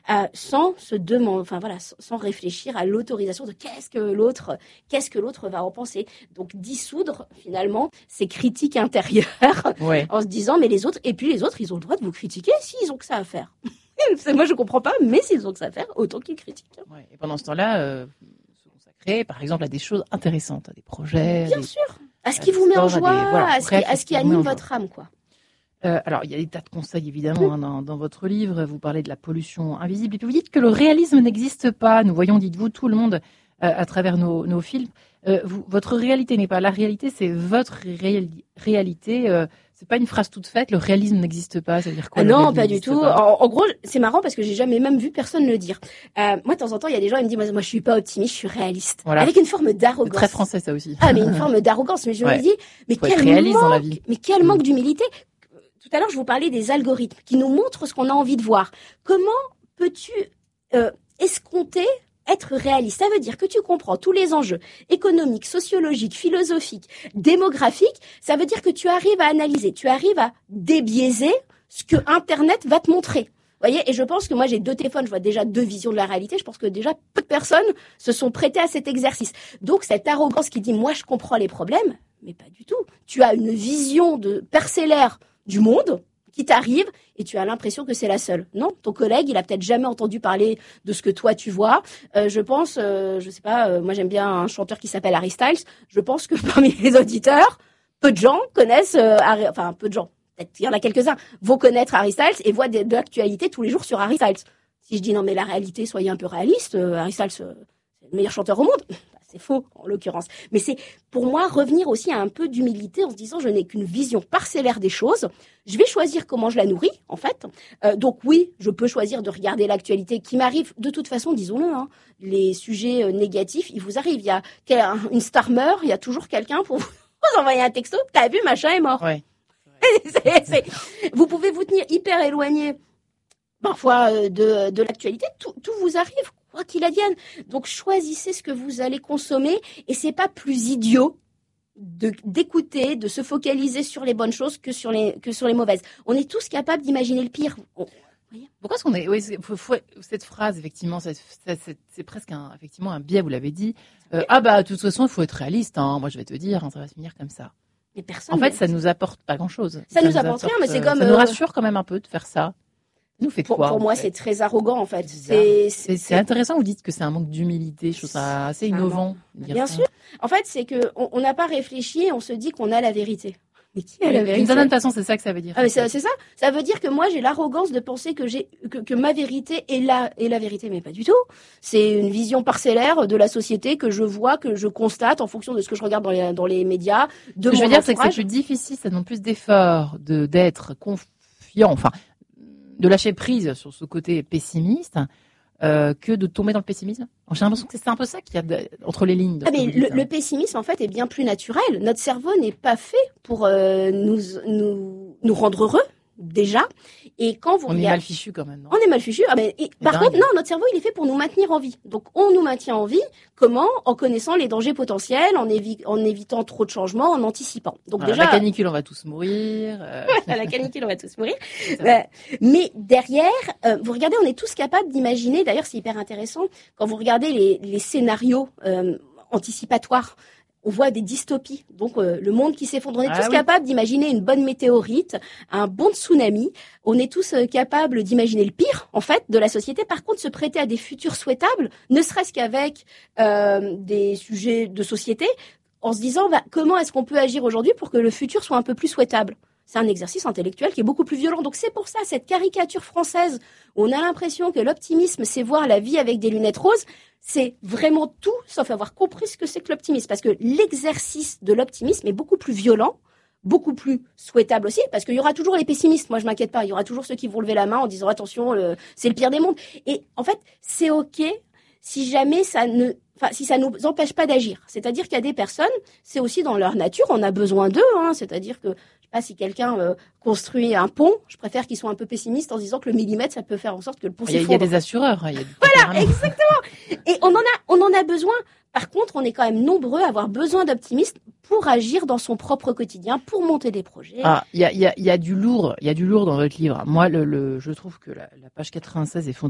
sans se demander, sans réfléchir à l'autorisation de qu'est-ce que l'autre va en penser. Donc dissoudre finalement ces critiques intérieures en se disant mais les autres, ils ont le droit de vous critiquer s'ils ont que ça à faire. Moi je comprends pas, mais s'ils ont que ça à faire, autant qu'ils critiquent. Ouais. Et pendant ce temps-là, se consacrer par exemple à des choses intéressantes, à des projets. Bien sûr, à ce qui vous met en joie, à ce qui anime votre âme, quoi. Alors, il y a des tas de conseils, évidemment, dans votre livre. Vous parlez de la pollution invisible. Et puis, vous dites que le réalisme n'existe pas. Nous voyons, dites-vous, tout le monde à travers nos films. Votre réalité n'est pas la réalité, c'est votre réalité. C'est pas une phrase toute faite. Le réalisme n'existe pas. Ça veut dire quoi? Non, pas du tout. En gros, c'est marrant parce que j'ai jamais même vu personne le dire. Moi, de temps en temps, il y a des gens qui me disent, moi, je suis pas optimiste, je suis réaliste. Voilà. Avec une forme d'arrogance. C'est très français, ça aussi. Mais une forme d'arrogance. Mais je me dis, mais quel manque d'humilité. Tout à l'heure, je vous parlais des algorithmes qui nous montrent ce qu'on a envie de voir. Comment peux-tu escompter être réaliste? Ça veut dire que tu comprends tous les enjeux économiques, sociologiques, philosophiques, démographiques. Ça veut dire que tu arrives à analyser, tu arrives à débiaiser ce que Internet va te montrer. Vous voyez, et je pense que moi, j'ai 2 téléphones, je vois déjà 2 visions de la réalité. Je pense que déjà, peu de personnes se sont prêtées à cet exercice. Donc, cette arrogance qui dit, moi, je comprends les problèmes, mais pas du tout. Tu as une vision parcellaire du monde qui t'arrive et tu as l'impression que c'est la seule. Non, ton collègue, il a peut-être jamais entendu parler de ce que toi tu vois. Je pense, je sais pas, moi j'aime bien un chanteur qui s'appelle Harry Styles. Je pense que parmi les auditeurs, peu de gens connaissent, peu de gens, peut-être il y en a quelques-uns, vont connaître Harry Styles et voient de l'actualité tous les jours sur Harry Styles. Si je dis non mais la réalité, soyez un peu réaliste, Harry Styles, c'est le meilleur chanteur au monde. C'est faux, en l'occurrence. Mais c'est, pour moi, revenir aussi à un peu d'humilité en se disant, je n'ai qu'une vision parcellaire des choses. Je vais choisir comment je la nourris, en fait. Donc oui, je peux choisir de regarder l'actualité qui m'arrive. De toute façon, disons-le, les sujets négatifs, ils vous arrivent. Il y a une star meurt, il y a toujours quelqu'un pour vous envoyer un texto. T'as vu, machin est mort. Ouais. Vous pouvez vous tenir hyper éloigné, parfois, de l'actualité. Tout vous arrive, quoi qu'il advienne. Donc, choisissez ce que vous allez consommer et c'est pas plus idiot d'écouter, de se focaliser sur les bonnes choses que sur les mauvaises. On est tous capables d'imaginer le pire. Pourquoi est-ce qu'on est, cette phrase, effectivement, c'est presque effectivement un biais, vous l'avez dit. De toute façon, il faut être réaliste, Moi, je vais te dire, ça va se finir comme ça. Mais personne. En fait, ça nous apporte pas grand-chose. Ça nous apporte rien, mais c'est comme. Ça nous rassure quand même un peu de faire ça. Nous fait quoi? Pour moi, c'est très arrogant, en fait. C'est intéressant. Vous dites que c'est un manque d'humilité. Je trouve ça assez innovant. Bien sûr. En fait, c'est que on n'a pas réfléchi et on se dit qu'on a la vérité. Mais qui a la vérité? D'une certaine façon, c'est ça que ça veut dire. Mais c'est ça. Ça veut dire que moi, j'ai l'arrogance de penser que ma vérité est la vérité, mais pas du tout. C'est une vision parcellaire de la société que je vois, que je constate en fonction de ce que je regarde dans les médias. Ce que je veux dire, c'est que c'est plus difficile, ça demande plus d'efforts d'être confiant, de lâcher prise sur ce côté pessimiste que de tomber dans le pessimisme. J'ai l'impression que c'est un peu ça qu'il y a entre les lignes. Mais le pessimisme, en fait, est bien plus naturel. Notre cerveau n'est pas fait pour nous rendre heureux, déjà. Et quand vous on est mal fichu quand même. Non, on est mal fichu. Par contre, non, notre cerveau, il est fait pour nous maintenir en vie. Donc, on nous maintient en vie. Comment? En connaissant les dangers potentiels, en évitant trop de changements, en anticipant. Donc déjà, la canicule, on va tous mourir. La canicule, on va tous mourir. Mais derrière, vous regardez, on est tous capables d'imaginer. D'ailleurs, c'est hyper intéressant quand vous regardez les scénarios anticipatoires. On voit des dystopies, donc le monde qui s'effondre. On est tous capables d'imaginer une bonne météorite, un bon tsunami. On est tous capables d'imaginer le pire, en fait, de la société. Par contre, se prêter à des futurs souhaitables, ne serait-ce qu'avec des sujets de société, en se disant comment est-ce qu'on peut agir aujourd'hui pour que le futur soit un peu plus souhaitable. C'est un exercice intellectuel qui est beaucoup plus violent. Donc c'est pour ça, cette caricature française, où on a l'impression que l'optimisme, c'est voir la vie avec des lunettes roses, c'est vraiment tout, sauf avoir compris ce que c'est que l'optimisme. Parce que l'exercice de l'optimisme est beaucoup plus violent, beaucoup plus souhaitable aussi, parce qu'il y aura toujours les pessimistes. Moi, je m'inquiète pas. Il y aura toujours ceux qui vont lever la main en disant attention, c'est le pire des mondes. Et en fait, c'est ok si jamais si ça nous empêche pas d'agir. C'est-à-dire qu'il y a des personnes, c'est aussi dans leur nature, on a besoin d'eux, c'est-à-dire que si quelqu'un construit un pont, je préfère qu'ils soient un peu pessimistes en se disant que le millimètre, ça peut faire en sorte que le pont s'effondre. Il y a des assureurs. Voilà, exactement. Et on en a besoin. Par contre, on est quand même nombreux à avoir besoin d'optimistes pour agir dans son propre quotidien, pour monter des projets. Il y a du lourd dans votre livre. Moi, je trouve que la page 96 est fondamentale.